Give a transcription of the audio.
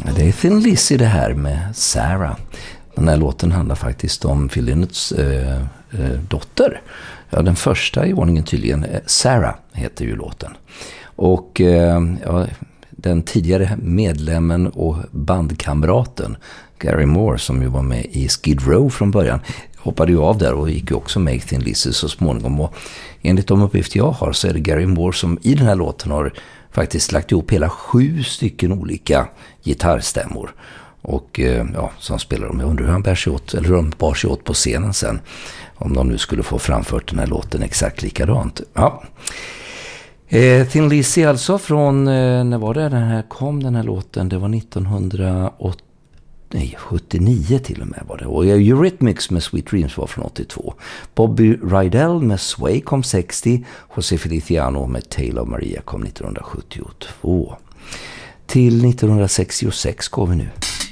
Det är Thin Lizzy det här med Sarah. Den här låten handlar faktiskt om Phil Lynotts dotter. Ja, den första i ordningen tydligen. Sarah heter ju låten. Och den tidigare medlemmen och bandkamraten Gary Moore, som ju var med i Skid Row från början, hoppade ju av där och gick ju också med i Thin Lizzy så småningom. Och enligt de uppgifter jag har så är det Gary Moore som i den här låten har faktiskt lagt ihop hela 7 stycken olika gitarrstämmor. Och som spelar de. Jag undrar hur han bär sig åt, eller hur de bar sig åt på scenen sen. Om de nu skulle få framfört den här låten exakt likadant. Ja. Thin Lizzy alltså från, när var det den här kom den här låten? Det var 1979 till och med var det. Och Eurythmics med Sweet Dreams var från 82. Bobby Rydell med Sway kom 60. José Feliciano med Taylor Maria kom 1972. Till 1966 går vi nu.